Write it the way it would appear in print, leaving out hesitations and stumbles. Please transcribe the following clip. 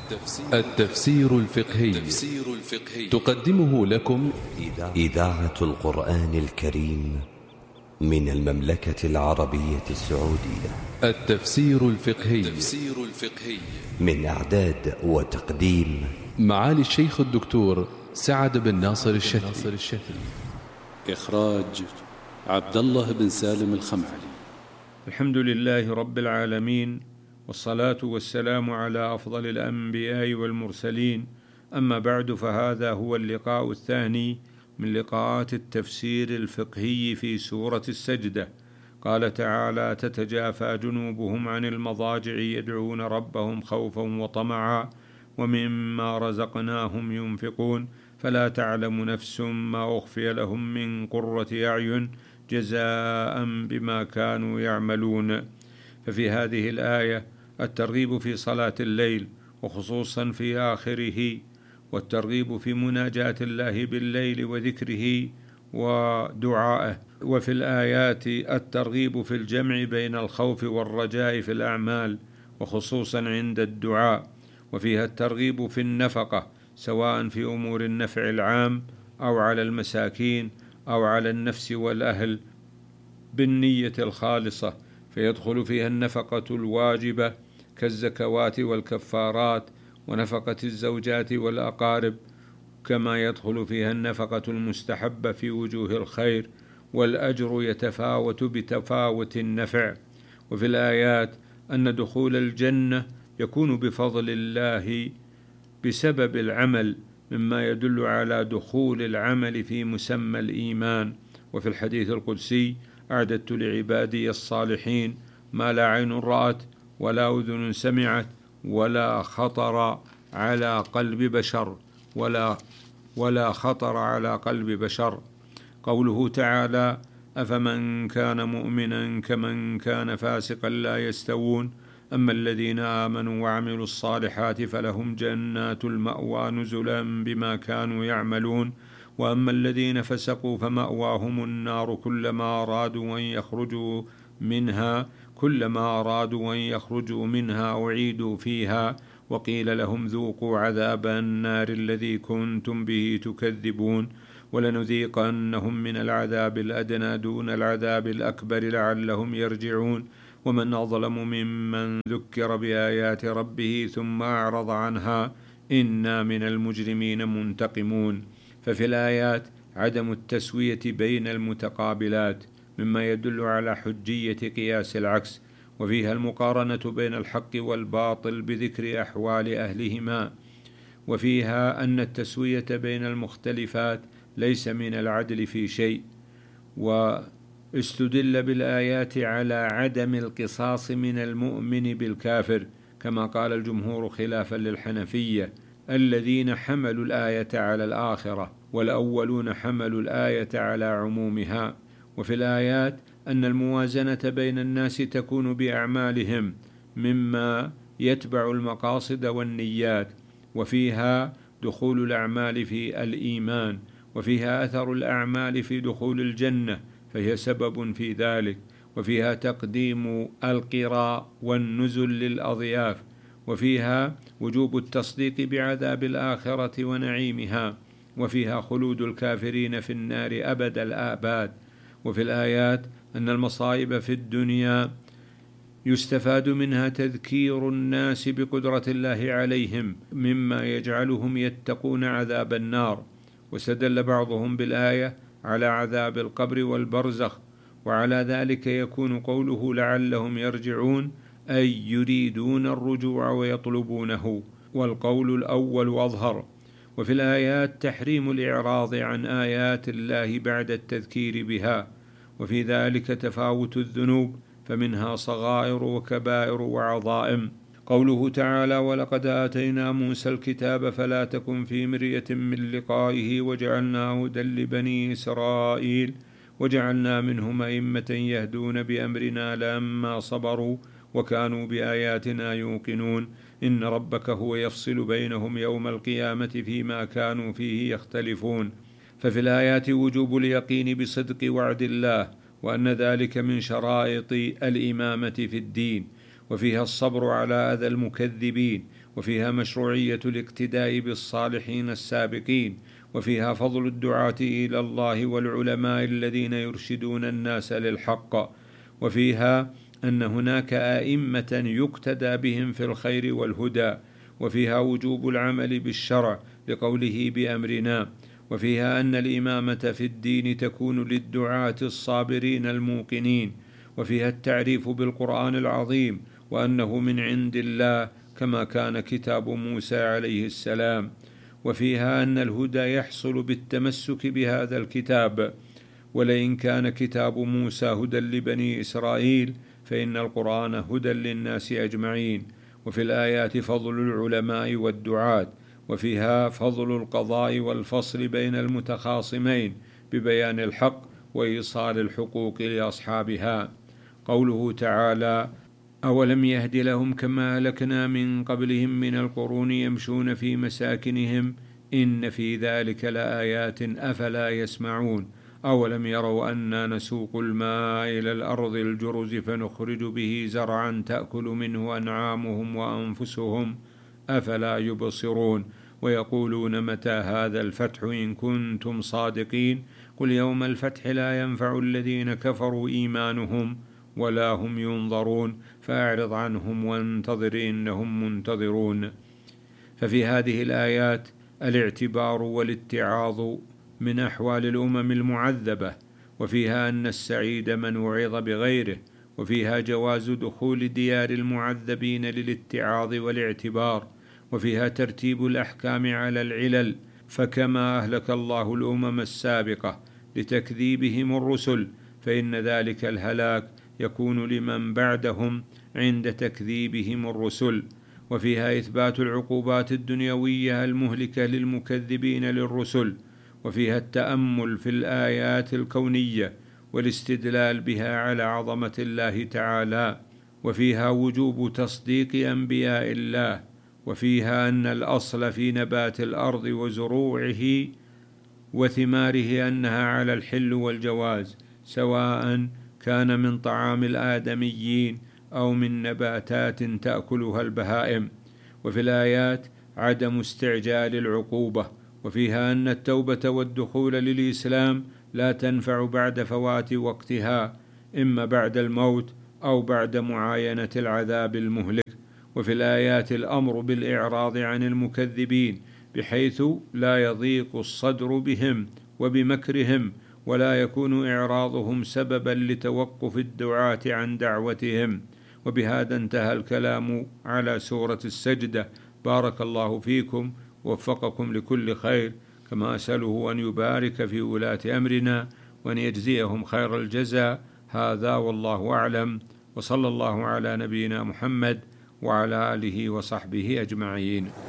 التفسير الفقهي تقدمه لكم إذاعة القرآن الكريم من المملكة العربية السعودية. التفسير الفقهي من إعداد وتقديم معالي الشيخ الدكتور سعد بن ناصر الشافعي. إخراج عبد الله بن سالم الخمعلي. الحمد لله رب العالمين، والصلاة والسلام على أفضل الأنبياء والمرسلين، أما بعد، فهذا هو اللقاء الثاني من لقاءات التفسير الفقهي في سورة السجدة. قال تعالى: تتجافى جنوبهم عن المضاجع يدعون ربهم خوفا وطمعا ومما رزقناهم ينفقون فلا تعلم نفس ما أخفي لهم من قرة أعين جزاء بما كانوا يعملون. ففي هذه الآية الترغيب في صلاة الليل، وخصوصا في آخره، والترغيب في مناجاة الله بالليل وذكره ودعائه. وفي الآيات الترغيب في الجمع بين الخوف والرجاء في الأعمال، وخصوصا عند الدعاء. وفيها الترغيب في النفقة، سواء في أمور النفع العام أو على المساكين أو على النفس والأهل بالنية الخالصة، فيدخل فيها النفقة الواجبة كالزكوات والكفارات ونفقة الزوجات والأقارب، كما يدخل فيها النفقة المستحبة في وجوه الخير، والأجر يتفاوت بتفاوت النفع. وفي الآيات أن دخول الجنة يكون بفضل الله بسبب العمل، مما يدل على دخول العمل في مسمى الإيمان. وفي الحديث القدسي: أعددت لعبادي الصالحين ما لا عين رأت ولا أذن سمعت ولا خطر على قلب بشر قوله تعالى: أفمن كان مؤمنا كمن كان فاسقا لا يستوون، أما الذين آمنوا وعملوا الصالحات فلهم جنات المأوى نزلا بما كانوا يعملون، وأما الذين فسقوا فمأواهم النار كلما أرادوا أن يخرجوا منها أعيدوا فيها وقيل لهم ذوقوا عذاب النار الذي كنتم به تكذبون، ولنذيقنهم من العذاب الأدنى دون العذاب الأكبر لعلهم يرجعون، ومن أظلم ممن ذكر بآيات ربه ثم أعرض عنها إنا من المجرمين منتقمون. ففي الآيات عدم التسوية بين المتقابلات، مما يدل على حجية قياس العكس، وفيها المقارنة بين الحق والباطل بذكر أحوال أهلهما، وفيها أن التسوية بين المختلفات ليس من العدل في شيء. واستدل بالآيات على عدم القصاص من المؤمن بالكافر، كما قال الجمهور خلافا للحنفية الذين حملوا الآية على الآخرة، والأولون حملوا الآية على عمومها. وفي الآيات أن الموازنة بين الناس تكون بأعمالهم مما يتبع المقاصد والنيات، وفيها دخول الأعمال في الإيمان، وفيها أثر الأعمال في دخول الجنة فهي سبب في ذلك، وفيها تقديم القراء والنزل للأضياف، وفيها وجوب التصديق بعذاب الآخرة ونعيمها، وفيها خلود الكافرين في النار أبد الآباد. وفي الآيات أن المصائب في الدنيا يستفاد منها تذكير الناس بقدرة الله عليهم مما يجعلهم يتقون عذاب النار. واستدل بعضهم بالآية على عذاب القبر والبرزخ، وعلى ذلك يكون قوله لعلهم يرجعون أي يريدون الرجوع ويطلبونه، والقول الأول أظهر. وفي الآيات تحريم الإعراض عن آيات الله بعد التذكير بها، وفي ذلك تفاوت الذنوب، فمنها صغائر وكبائر وعظائم. قوله تعالى: ولقد آتينا موسى الكتاب فلا تكن في مرية من لقائه وجعلناه هدى لبني إسرائيل وجعلنا منهم أئمة يهدون بأمرنا لما صبروا وكانوا بآياتنا يوقنون إن ربك هو يفصل بينهم يوم القيامة فيما كانوا فيه يختلفون. ففي الآيات وجوب اليقين بصدق وعد الله، وأن ذلك من شرائط الإمامة في الدين، وفيها الصبر على أذى المكذبين، وفيها مشروعية الاقتداء بالصالحين السابقين، وفيها فضل الدعاة إلى الله والعلماء الذين يرشدون الناس للحق، وفيها أن هناك أئمة يقتدى بهم في الخير والهدى، وفيها وجوب العمل بالشرع لقوله بأمرنا، وفيها أن الإمامة في الدين تكون للدعاة الصابرين الموقنين، وفيها التعريف بالقرآن العظيم وأنه من عند الله كما كان كتاب موسى عليه السلام، وفيها أن الهدى يحصل بالتمسك بهذا الكتاب، ولئن كان كتاب موسى هدى لبني إسرائيل فإن القرآن هدى للناس أجمعين. وفي الآيات فضل العلماء والدعاة، وفيها فضل القضاء والفصل بين المتخاصمين ببيان الحق وإيصال الحقوق لأصحابها. قوله تعالى: أولم يهد لهم كما أهلكنا من قبلهم من القرون يمشون في مساكنهم إن في ذلك لآيات أفلا يسمعون أولم يروا أنا نسوق الماء إلى الأرض الجرز فنخرج به زرعا تأكل منه أنعامهم وأنفسهم أفلا يبصرون ويقولون متى هذا الفتح إن كنتم صادقين قل يوم الفتح لا ينفع الذين كفروا إيمانهم ولا هم ينظرون فأعرض عنهم وانتظر إنهم منتظرون. ففي هذه الآيات الاعتبار والاتعاظ من أحوال الأمم المعذبة، وفيها أن السعيد من وعظ بغيره، وفيها جواز دخول ديار المعذبين للاتعاظ والاعتبار، وفيها ترتيب الأحكام على العلل، فكما أهلك الله الأمم السابقة لتكذيبهم الرسل فإن ذلك الهلاك يكون لمن بعدهم عند تكذيبهم الرسل. وفيها إثبات العقوبات الدنيوية المهلكة للمكذبين للرسل، وفيها التأمل في الآيات الكونية والاستدلال بها على عظمة الله تعالى، وفيها وجوب تصديق أنبياء الله، وفيها أن الأصل في نبات الأرض وزروعه وثماره أنها على الحل والجواز سواء كان من طعام الآدميين أو من نباتات تأكلها البهائم. وفي الآيات عدم استعجال العقوبة، وفيها أن التوبة والدخول للإسلام لا تنفع بعد فوات وقتها إما بعد الموت أو بعد معاينة العذاب المهلك. وفي الآيات الأمر بالإعراض عن المكذبين بحيث لا يضيق الصدر بهم وبمكرهم ولا يكون إعراضهم سببا لتوقف الدعاة عن دعوتهم. وبهذا انتهى الكلام على سورة السجدة. بارك الله فيكم ووفقكم لكل خير، كما أسأله أن يبارك في ولاة أمرنا وأن يجزيهم خير الجزاء. هذا والله أعلم، وصلى الله على نبينا محمد وعلى آله وصحبه أجمعين.